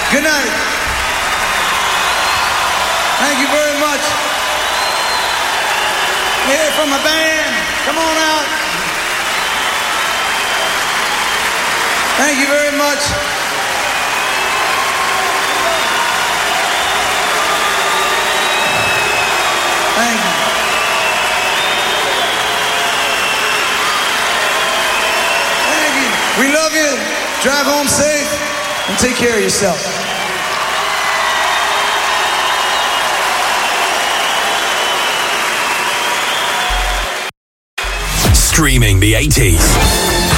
Good night. Thank you very much. Here from my band. Come on out. Thank you very much. Thank you. Thank you. We love you. Drive home safe and take care of yourself. Streaming the 80s.